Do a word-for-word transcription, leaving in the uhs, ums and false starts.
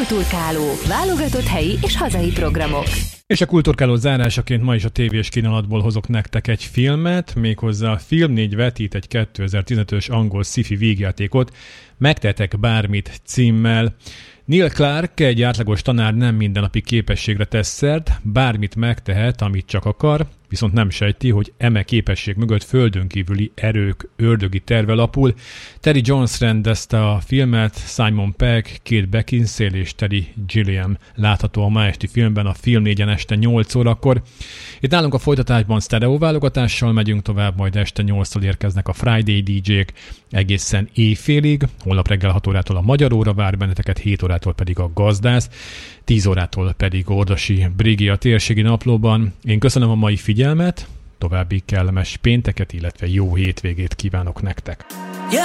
Kulturkáló. Válogatott helyi és hazai programok. És a Kulturkáló zárásaként ma is a tévés kínálatból hozok nektek egy filmet, méghozzá a Film négy vetít egy kétezer-tizenötös angol sci-fi vígjátékot, Megtehetek bármit címmel. Neil Clark, egy átlagos tanár, nem mindennapi képességre tesz szert, bármit megtehet, amit csak akar, viszont nem sejti, hogy eme képesség mögött földönkívüli erők ördögi terve lapul. Terry Jones rendezte a filmet, Simon Pegg, Kate Beckinsale és Terry Gilliam látható a ma esti filmben a Film négyen este nyolc órakor. Itt nálunk a folytatásban sztereó válogatással megyünk tovább, majd este nyolctól érkeznek a Friday dé jék egészen éjfélig, holnap reggel hat órától a Magyar Óra vár benneteket, hét órától pedig a Gazdász, tíz órától pedig Ordosi Brigi a Térségi Naplóban. Én köszönöm a mai figyelmet, további kellemes pénteket, illetve jó hétvégét kívánok nektek.